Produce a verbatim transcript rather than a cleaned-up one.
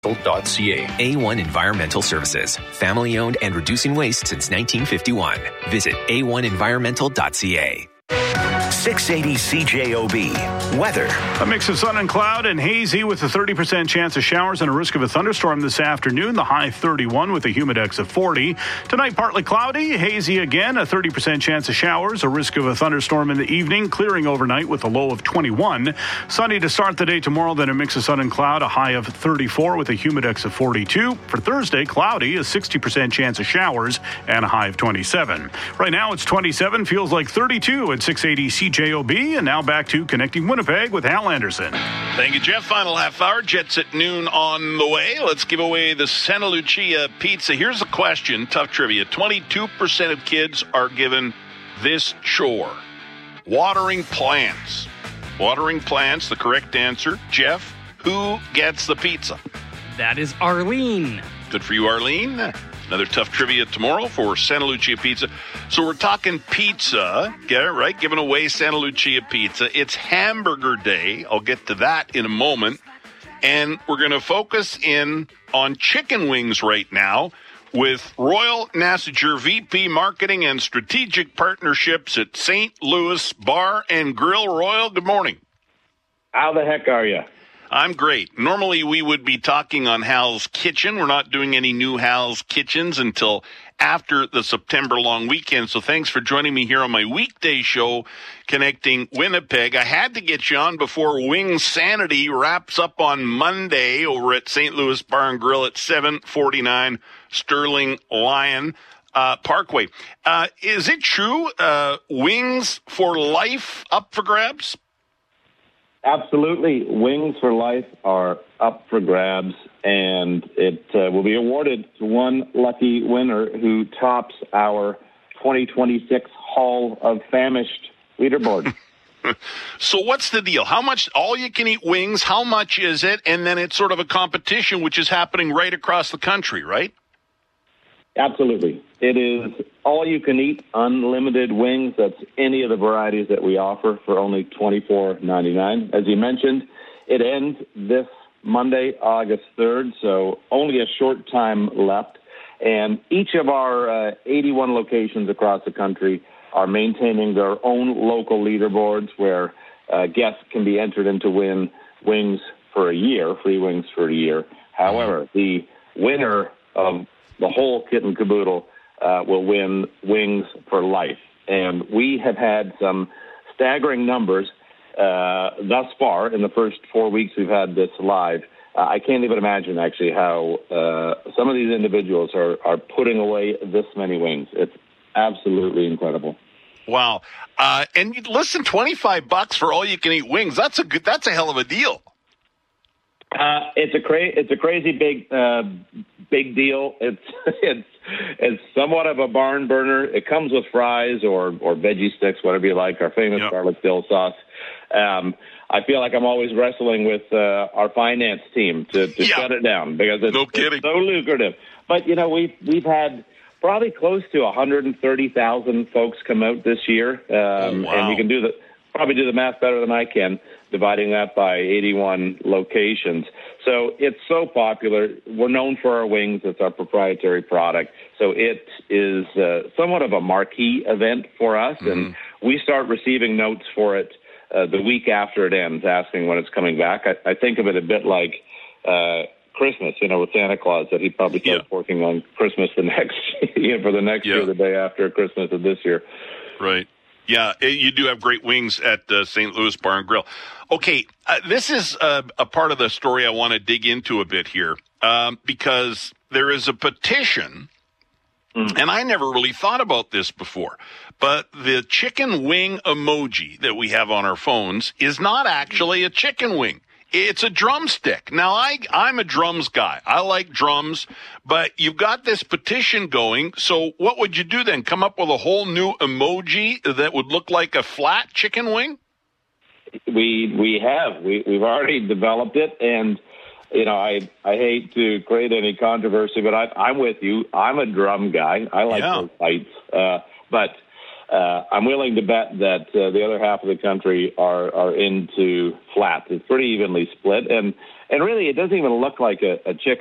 .ca. A one Environmental Services. Family owned and reducing waste since nineteen fifty-one. Visit a one environmental dot c a. six eighty C J O B. Weather. A mix of sun and cloud and hazy with a thirty percent chance of showers and a risk of a thunderstorm this afternoon. The high thirty-one with a humidex of forty. Tonight, partly cloudy, hazy again, a thirty percent chance of showers, a risk of a thunderstorm in the evening, clearing overnight with a low of twenty-one. Sunny to start the day tomorrow, then a mix of sun and cloud, a high of thirty-four with a humidex of forty-two. For Thursday, cloudy, a sixty percent chance of showers, and a high of twenty-seven. Right now, it's twenty-seven, feels like thirty-two at six eighty C J O B, and now back to Connecting Winnipeg with Hal Anderson. Thank you, Jeff. Final half hour. Jets at noon on the way. Let's give away the Santa Lucia pizza. Here's the question. Tough trivia. twenty-two percent of kids are given this chore. Watering plants. Watering plants, the correct answer. Jeff, who gets the pizza? That is Arlene. Good for you, Arlene. Another tough trivia tomorrow for Santa Lucia Pizza. So we're talking pizza, get it right? Giving away Santa Lucia Pizza. It's Hamburger Day. I'll get to that in a moment. And we're going to focus in on chicken wings right now with Royal Nassager, V P Marketing and Strategic Partnerships at Saint Louis Bar and Grill. Royal, good morning. How the heck are you? I'm great. Normally, we would be talking on Hal's Kitchen. We're not doing any new Hal's Kitchens until after the September long weekend. So thanks for joining me here on my weekday show, Connecting Winnipeg. I had to get you on before Wing Sanity wraps up on Monday over at Saint Louis Bar and Grill at seven forty-nine Sterling Lion uh, Parkway. Uh, is it true, uh, Wings for Life up for grabs? Absolutely. Wings for Life are up for grabs, and it uh, will be awarded to one lucky winner who tops our twenty twenty-six Hall of Famished leaderboard. So what's the deal? How much, all you can eat wings, how much is it? And then it's sort of a competition which is happening right across the country, right? Absolutely. It is all-you-can-eat, unlimited wings. That's any of the varieties that we offer for only twenty-four ninety-nine. As you mentioned, it ends this Monday, August third, so only a short time left. And each of our uh, eighty-one locations across the country are maintaining their own local leaderboards where uh, guests can be entered in to win wings for a year, free wings for a year. However, the winner of the whole kit and caboodle uh, will win wings for life. And we have had some staggering numbers uh, thus far in the first four weeks we've had this live. Uh, I can't even imagine, actually, how uh, some of these individuals are, are putting away this many wings. It's absolutely incredible. Wow. Uh, and listen, twenty-five bucks for all you can eat wings. That's a good, that's a hell of a deal. Uh, it's a cra- it's a crazy big uh, big deal. It's it's it's somewhat of a barn burner. It comes with fries or or veggie sticks, whatever you like. Our famous yep. garlic dill sauce. Um, I feel like I'm always wrestling with uh, our finance team to, to yeah. shut it down because it's, no kidding. it's so lucrative. But you know we've we've had probably close to one hundred thirty thousand folks come out this year, um, oh, wow. and you can do the probably do the math better than I can, dividing that by eighty-one locations. So it's so popular. We're known for our wings. It's our proprietary product. So it is uh, somewhat of a marquee event for us, mm-hmm. and we start receiving notes for it uh, the week after it ends, asking when it's coming back. I, I think of it a bit like uh, Christmas, you know, with Santa Claus, that he probably starts yeah. working on Christmas the next you know, for the next yeah. year, the day after Christmas of this year. Right. Yeah, you do have great wings at uh, Saint Louis Bar and Grill. Okay, uh, this is uh, a part of the story I want to dig into a bit here um, because there is a petition, mm. and I never really thought about this before, but the chicken wing emoji that we have on our phones is not actually a chicken wing. It's a drumstick. Now, I, I'm a drums guy. I like drums, but you've got this petition going. So what would you do then? Come up with a whole new emoji that would look like a flat chicken wing? We we have. We, we've already developed it. And, you know, I, I hate to create any controversy, but I, I'm with you. I'm a drum guy. I like yeah. those fights. Uh, but Uh, I'm willing to bet that uh, the other half of the country are, are into flats. It's pretty evenly split. And And really, it doesn't even look like a, a chicken.